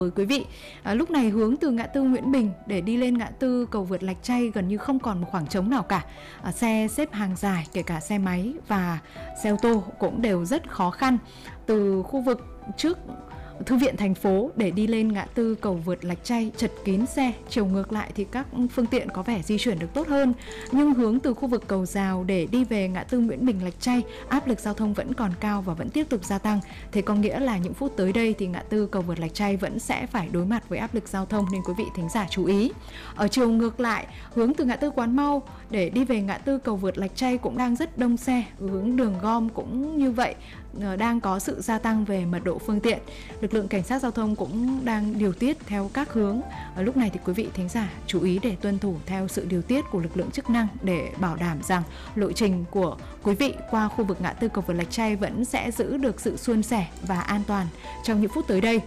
Với quý vị, lúc này hướng từ ngã tư Nguyễn Bình để đi lên ngã tư cầu vượt Lạch Tray gần như không còn một khoảng trống nào cả. Xe xếp hàng dài, kể cả xe máy và xe ô tô cũng đều rất khó khăn. Từ khu vực trước Thư viện thành phố để đi lên ngã tư cầu vượt Lạch Tray chật kín xe, chiều ngược lại thì các phương tiện có vẻ di chuyển được tốt hơn. Nhưng hướng từ khu vực cầu Rào để đi về ngã tư Nguyễn Bình Lạch Tray, áp lực giao thông vẫn còn cao và vẫn tiếp tục gia tăng. Thế có nghĩa là những phút tới đây thì ngã tư cầu vượt Lạch Tray vẫn sẽ phải đối mặt với áp lực giao thông, nên quý vị thính giả chú ý. Ở chiều ngược lại, hướng từ ngã tư Quán Mau để đi về ngã tư cầu vượt Lạch Tray cũng đang rất đông xe, hướng đường Gom cũng như vậy, đang có sự gia tăng về mật độ phương tiện. Lực lượng cảnh sát giao thông cũng đang điều tiết theo các hướng. Ở lúc này thì quý vị thính giả chú ý để tuân thủ theo sự điều tiết của lực lượng chức năng để bảo đảm rằng lộ trình của quý vị qua khu vực ngã tư cầu vượt Lạch Tray vẫn sẽ giữ được sự suôn sẻ và an toàn trong những phút tới đây.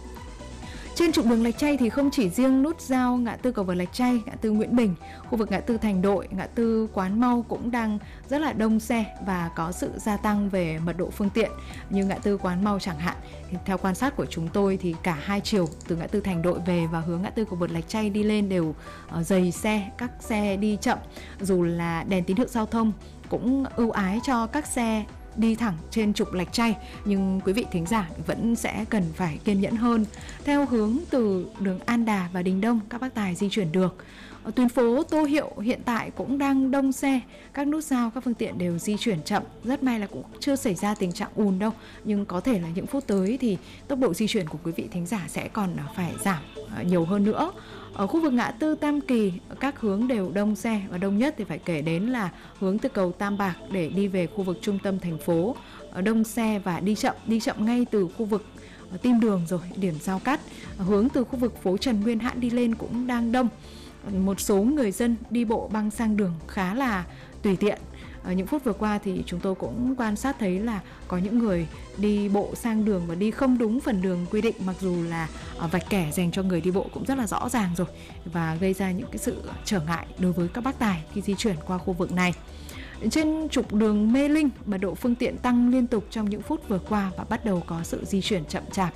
Trên trục đường Lạch Tray thì không chỉ riêng nút giao ngã tư cầu vượt Lạch Tray, ngã tư Nguyễn Bình, khu vực ngã tư Thành Đội, ngã tư Quán Mau cũng đang rất là đông xe và có sự gia tăng về mật độ phương tiện. Như ngã tư Quán Mau chẳng hạn, thì theo quan sát của chúng tôi thì cả hai chiều từ ngã tư Thành Đội về và hướng ngã tư cầu vượt Lạch Tray đi lên đều dày xe, các xe đi chậm, dù là đèn tín hiệu giao thông cũng ưu ái cho các xe đi thẳng trên trục Lạch Tray, nhưng quý vị thính giả vẫn sẽ cần phải kiên nhẫn hơn. Theo hướng từ đường An Đà và Đình Đông, các bác tài di chuyển được. Ở tuyến phố Tô Hiệu hiện tại cũng đang đông xe, các nút giao các phương tiện đều di chuyển chậm. Rất may là cũng chưa xảy ra tình trạng ùn đâu, nhưng có thể là những phút tới thì tốc độ di chuyển của quý vị thính giả sẽ còn phải giảm nhiều hơn nữa. Ở khu vực ngã tư Tam Kỳ, các hướng đều đông xe và đông nhất thì phải kể đến là hướng từ cầu Tam Bạc để đi về khu vực trung tâm thành phố. Đông xe và đi chậm ngay từ khu vực Tim Đường rồi, điểm giao cắt. Hướng từ khu vực phố Trần Nguyên Hãn đi lên cũng đang đông. Một số người dân đi bộ băng sang đường khá là tùy tiện. Ở những phút vừa qua thì chúng tôi cũng quan sát thấy là có những người đi bộ sang đường và đi không đúng phần đường quy định, mặc dù là vạch kẻ dành cho người đi bộ cũng rất là rõ ràng rồi và gây ra những cái sự trở ngại đối với các bác tài khi di chuyển qua khu vực này. Trên trục đường Mê Linh, mật độ phương tiện tăng liên tục trong những phút vừa qua và bắt đầu có sự di chuyển chậm chạp.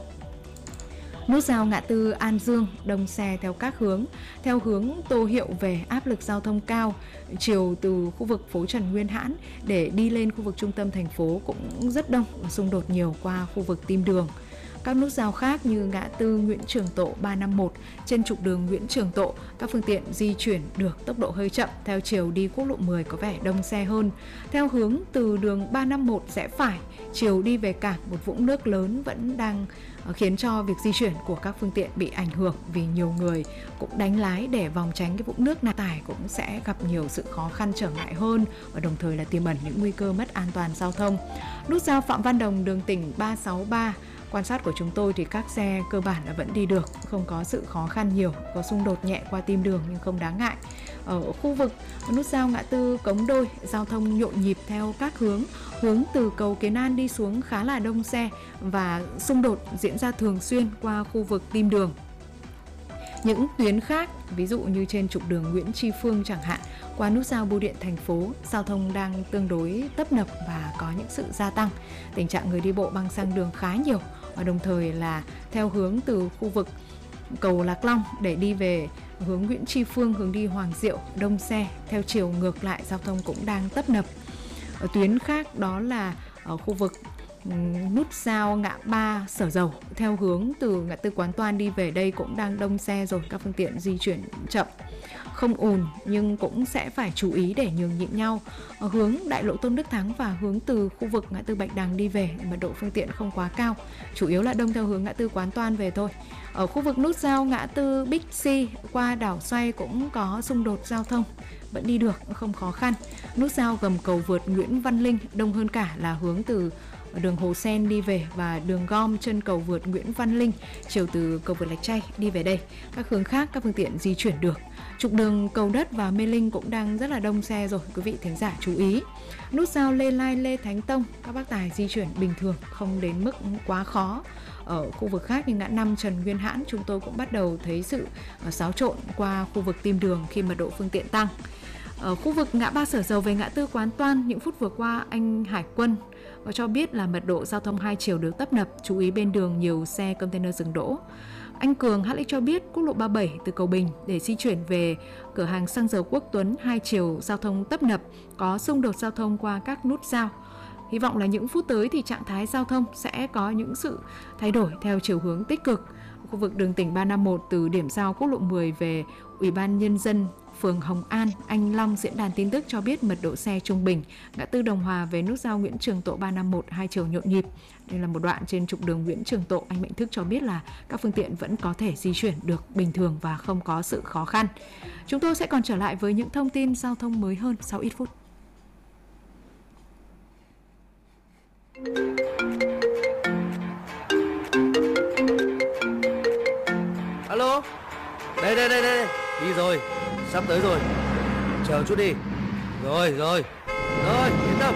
Nút giao ngã tư An Dương đông xe theo các hướng. Theo hướng Tô Hiệu về, áp lực giao thông cao. Chiều từ khu vực phố Trần Nguyên Hãn để đi lên khu vực trung tâm thành phố cũng rất đông và xung đột nhiều qua khu vực Tim Đường. Các nút giao khác như ngã tư Nguyễn Trường Tộ 351, trên trục đường Nguyễn Trường Tộ, các phương tiện di chuyển được tốc độ hơi chậm. Theo chiều đi quốc lộ 10 có vẻ đông xe hơn. Theo hướng từ đường 351 rẽ phải, chiều đi về cảng, một vũng nước lớn vẫn đang khiến cho việc di chuyển của các phương tiện bị ảnh hưởng, vì nhiều người cũng đánh lái để vòng tránh cái vũng nước này. Tải cũng sẽ gặp nhiều sự khó khăn trở ngại hơn và đồng thời là tiềm ẩn những nguy cơ mất an toàn giao thông. Nút giao Phạm Văn Đồng đường tỉnh 363, quan sát của chúng tôi thì các xe cơ bản là vẫn đi được, không có sự khó khăn nhiều, có xung đột nhẹ qua Tim Đường nhưng không đáng ngại. Ở khu vực nút giao ngã tư Cống Đôi, giao thông nhộn nhịp theo các hướng. Hướng từ cầu Kiến An đi xuống khá là đông xe và xung đột diễn ra thường xuyên qua khu vực Tim Đường. Những tuyến khác, ví dụ như trên trục đường Nguyễn Tri Phương chẳng hạn, qua nút giao Bưu điện thành phố, giao thông đang tương đối tấp nập và có những sự gia tăng. Tình trạng người đi bộ băng sang đường khá nhiều và đồng thời là theo hướng từ khu vực cầu Lạc Long để đi về hướng Nguyễn Tri Phương, hướng đi Hoàng Diệu, đông xe. Theo chiều ngược lại, giao thông cũng đang tấp nập. Ở tuyến khác đó là ở khu vực nút giao ngã ba Sở Dầu, theo hướng từ ngã tư Quán Toan đi về đây cũng đang đông xe rồi, các phương tiện di chuyển chậm, không ùn nhưng cũng sẽ phải chú ý để nhường nhịn nhau. Ở hướng đại lộ Tôn Đức Thắng và hướng từ khu vực ngã tư Bạch Đằng đi về, mật độ phương tiện không quá cao, chủ yếu là đông theo hướng ngã tư Quán Toan về thôi. Ở khu vực nút giao ngã tư Bixi qua đảo xoay cũng có xung đột giao thông, vẫn đi được, không khó khăn. Nút giao gầm cầu vượt Nguyễn Văn Linh đông hơn cả là hướng từ đường Hồ Sen đi về và đường Gom chân cầu vượt Nguyễn Văn Linh, chiều từ cầu vượt Lạch Tray đi về đây. Các hướng khác các phương tiện di chuyển được. Trục đường Cầu Đất và Mê Linh cũng đang rất là đông xe rồi, quý vị thính giả chú ý. Nút giao Lê Lai Lê Thánh Tông, các bác tài di chuyển bình thường, không đến mức quá khó. Ở khu vực khác như ngã 5 Trần Nguyên Hãn, chúng tôi cũng bắt đầu thấy sự xáo trộn qua khu vực Tim Đường khi mật độ phương tiện tăng. Ở khu vực ngã ba Sở Dầu về ngã tư Quán Toan, những phút vừa qua anh Hải Quân có cho biết là mật độ giao thông hai chiều được tấp nập, chú ý bên đường nhiều xe container dừng đỗ. Anh Cường HX cho biết quốc lộ 37 từ Cầu Bình để di chuyển về cửa hàng xăng dầu Quốc Tuấn hai chiều giao thông tấp nập, có xung đột giao thông qua các nút giao. Hy vọng là những phút tới thì trạng thái giao thông sẽ có những sự thay đổi theo chiều hướng tích cực. Khu vực đường tỉnh 351 từ điểm giao quốc lộ 10 về Ủy ban Nhân dân phường Hồng An, Anh Long diễn đàn tin tức cho biết mật độ xe trung bình. Ngã tư Đồng Hòa về nút giao Nguyễn Trường Tộ 351 hai chiều nhộn nhịp. Đây là một đoạn trên trục đường Nguyễn Trường Tộ. Anh Mạnh Thức cho biết là các phương tiện vẫn có thể di chuyển được bình thường và không có sự khó khăn. Chúng tôi sẽ còn trở lại với những thông tin giao thông mới hơn sau ít phút. Alo, đây, đi rồi, sắp tới rồi, chờ chút đi. Rồi, yên tâm.